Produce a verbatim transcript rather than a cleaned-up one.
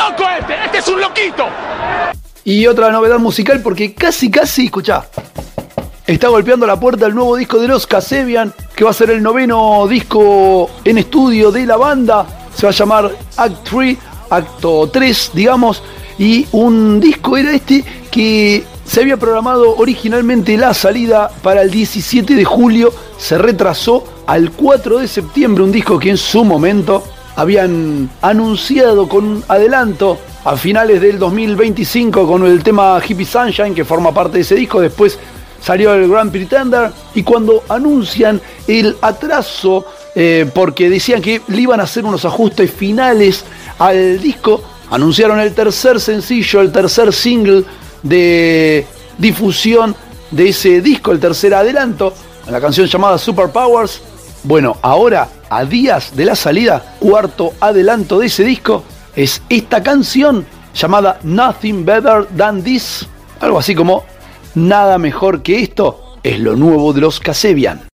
loco este! ¡Este es un loquito! Y otra novedad musical, porque casi casi, escuchá, está golpeando la puerta el nuevo disco de los Kasabian, que va a ser el noveno disco en estudio de la banda. Se va a llamar Act tres, acto tres, digamos. Y un disco era este que se había programado originalmente la salida para el diecisiete de julio. Se retrasó al cuatro de septiembre, un disco que en su momento habían anunciado con adelanto a finales del dos mil veinticinco con el tema Hippie Sunshine, que forma parte de ese disco. Después salió el Grand Pretender, y cuando anuncian el atraso, eh, porque decían que le iban a hacer unos ajustes finales al disco, anunciaron el tercer sencillo, el tercer single de difusión de ese disco, el tercer adelanto, la canción llamada Superpowers. Bueno, ahora, a días de la salida, cuarto adelanto de ese disco, es esta canción llamada Nothing Better Than This, algo así como Nada Mejor Que Esto, es lo nuevo de los Kasabian.